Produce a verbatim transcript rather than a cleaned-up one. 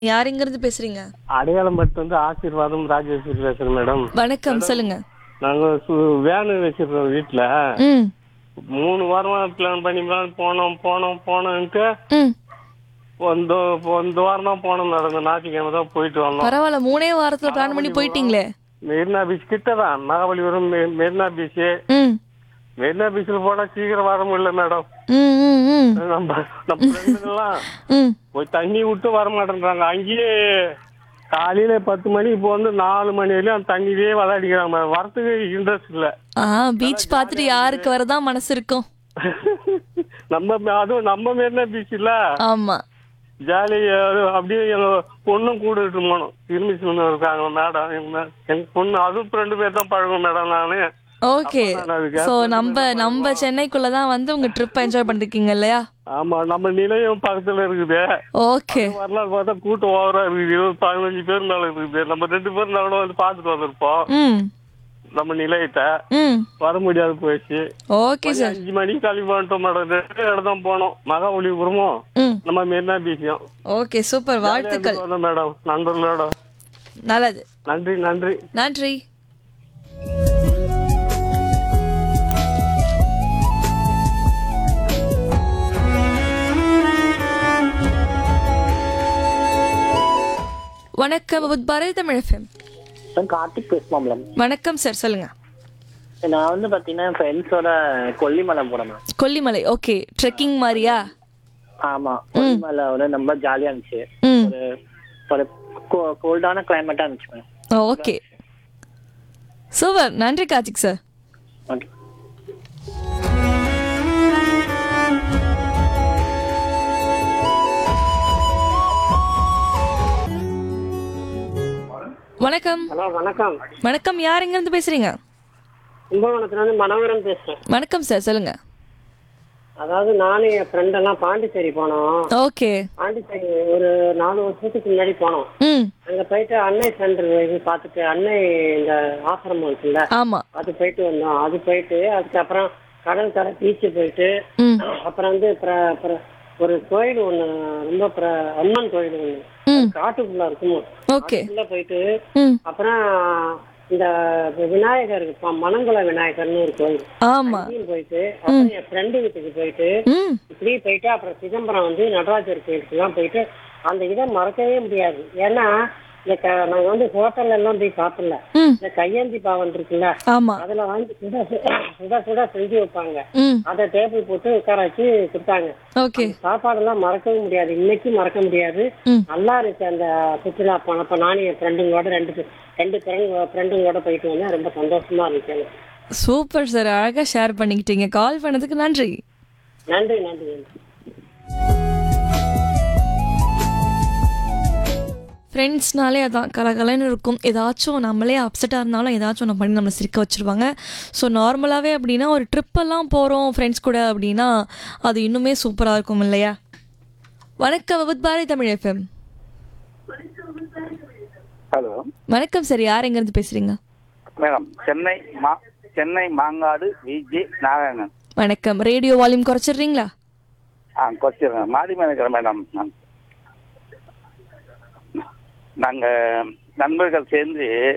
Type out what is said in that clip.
யாருங்கிறது பேசுறீங்க? அடையாளம் பட்டு வந்து ஆசீர்வாதம் ராஜேஸ்வரி பேசுறேன் மேடம். வணக்கம், சொல்லுங்க. நாங்க வேனு வச்சிருக்கோம் வீட்டுல. ம் மூணு வாரமா பிளான் பண்ணி plan போனோம் போனோம் போனோம்ட்டு ம் இந்த இந்த வாரம் தான் போனோம் மேடம். இந்த ஞாயிற்றுக்கிழமை தான் போயிட்டு வந்தோம். பரவாயில்ல, மூணே வாரத்துல பிளான் பண்ணி போயிட்டீங்களே. மெரினா பீச் கிட்ட தான், மகாபலிபுரம் மெ- மெரினா பீச். ம் மெரினா பீச்ல போனா சீக்கிரம் வர முடியல மேடம். ம் ம் ம் நம்ம நம்ம ஃப்ரெண்டுங்கெல்லாம் ம் போய் தண்ணி விட்டு வர மாட்டேன்றாங்க. அங்கேயே காலையில பத்து மணிக்கு இப்போ வந்து நாலு மணி வரையும் அந்த தண்ணியிலேயே விளையாடிக்கிறாங்க மேடம். வரத்துக்கு இன்ட்ரெஸ்ட் இல்லை. ஆ பீச் பார்த்துட்டு யாருக்கு வரதான் மனசு இருக்கும்? நம்ம அதுவும் நம்ம மெரினா பீச் இல்ல, ஆமா. ஜாலி. அப்படியே எங்க பொண்ணும் கூட இட்டு போனோம். திருமிச்சு இருக்காங்க மேடம். எங்க எங்க பொண்ணு அதுவும் ரெண்டு பேர் தான் பழகும் மேடம். நானு ஓகே. அப்ப நான் அதுக்கு சோ நம்ம நம்ம சென்னைக்குள்ளதான் வந்து உங்க ட்ரிப் என்ஜாய் பண்ணிருக்கீங்க இல்லையா? ஆமா, நம்ம நிலையம் பக்கத்துல இருக்குது. ஓகே. வரலாறு பார்த்தா கூட்டம் ஓவரா இருக்குது. இருபது பதினஞ்சு பேர் மேல இருக்குது. நம்ம ரெண்டு பேரும் கூட வந்து பார்த்துட்டு வந்திருப்போம் ம் நம்ம நிலையத்தை. ம் வர முடியாது போயிடுச்சு. Okay sir. அஞ்சு மணிக்கு கிளம்பி வந்துட்டோம் மேடம். ரெண்டு இடம் தான் போனோம், மகாபலிபுரமும் ம் நம்ம மெரினா பீச்சும். ஓகே, சூப்பர், வாழ்த்துக்கள். வந்தோம் மேடம் நண்பர்களோட. நல்லது, நன்றி நன்றி நன்றி. வணக்கம், பாரதி தமிழ் எஃப்எம். கார்த்திக் பேசுமா மேடம்? வணக்கம் சார், சொல்லுங்க. நான் வந்து பாத்தீங்கன்னா ஃப்ரெண்ட்ஸோட கொல்லிமலை போனேன். கொல்லிமலை, ஓகே. ட்ரெக்கிங் மாதிரியா? ஆமா, கொல்லிமலை வந்து ரொம்ப ஜாலியா இருந்துச்சு. ம் ஒரு ஒரு கோல்டான கிளைமேட்டா இருந்துச்சு மேம். Okay, super. நன்றி கார்த்திக் சார். ஓகே. வணக்கம். ஹலோ வணக்கம். வணக்கம், யார் எங்க இருந்து பேசுறீங்க? கும்பகோணத்துல இருந்து மனோகரன் பேசுறேன். வணக்கம் சார், சொல்லுங்க. அதாவது நானும் என் ஃப்ரெண்ட் எல்லாம் பாண்டிச்சேரி போனோம். ஓகே. பாண்டிச்சேரி ஒரு நாலு வருஷத்துக்கு முன்னாடி போனோம். ம் அங்க போயிட்டு அன்னை சென்டர் இது பார்த்துட்டு, அன்னை இந்த ஆசிரமம் இருக்குல்ல, ஆமா. அது போயிட்டு வந்தோம். அது போயிட்டு அதுக்கப்புறம் கடல் கரை பீச்சு போயிட்டு, ம் அப்புறம் வந்து பிர- பிர- ஒரு கோயில் ஒண்ணு, ரொம்ப பிர- அம்மன் கோயில் ஒண்ணு ம் காட்டுக்குள்ள இருக்குமோ, ஓகே. உள்ள போயிட்டு ம் அப்புறம் இந்த விநாயகர் ப- மணங்குள விநாயகர்னு ஒரு கோயில், ஆமா. அங்கேயும் போயிட்டு, அப்புறம் என் ஃப்ரெண்டு வீட்டுக்கு போயிட்டு ம் இப்படி போயிட்டு, அப்புறம் சிதம்பரம் வந்து நடராஜர் கோயிலுக்கு எல்லாம் போயிட்டு அந்த இதை மறக்கவே முடியாது. ஏன்னா இந்த க- நாங்க வந்து ஹோட்டல்ல எல்லாம் போய் சாப்பிடல. ம் இந்த கையேந்தி பாவம் இருக்குல்ல, ஆமா. அதுல வந்து சுட சு- சுட சுட செஞ்சு வைப்பாங்க. ம் அதை டேபிள் போட்டு உட்கார வச்சு கொடுத்தாங்க. ஓகே. சாப்பாடெல்லாம் மறக்கவே முடியாது, இன்னைக்கு மறக்க முடியாது. ம் நல்லா இருக்கு அந்த சுற்றுலா போனப்ப. நானும் என் ஃப்ரெண்டுங்களோட ரெண்டு பே- ரெண்டு ஃப்ரெண்டுங்களோட போயிட்டு வந்தேன். ரொம்ப சந்தோஷமா இருந்துச்சு எனக்கு. சூப்பர் சார், அழகா ஷேர் பண்ணிக்கிட்டீங்க. கால் பண்ணதுக்கு நன்றி. நன்றி நன்றி நன்றி. ஃப்ரெண்ட்ஸ்னாலே அதான் கலகலன்னு இருக்கும். ஏதாச்சும் நம்மளே அப்செட்டாக இருந்தாலும் ஏதாச்சும் ஒன்று பண்ணி நம்மளை சிரிக்க வச்சுருவாங்க. ஸோ நார்மலாகவே அப்படின்னா ஒரு ட்ரிப்பெல்லாம் போகிறோம் ஃப்ரெண்ட்ஸ் கூட அப்படின்னா அது இன்னுமே சூப்பராக இருக்கும் இல்லையா? வணக்கம், with Bharathi Tamil FM. Hello வணக்கம் சார், யார் எங்கேருந்து பேசுகிறீங்க? மேடம், சென்னை மா சென்னை மாங்காடு விஜி நாராயணன். வணக்கம். Radio volume குறைச்சிடுறீங்களா? ஆ கொச்சிடுறேன். மாடி மேனேஜர் மேடம். நான் நாங்கள் நண்பர்கள் சேர்ந்து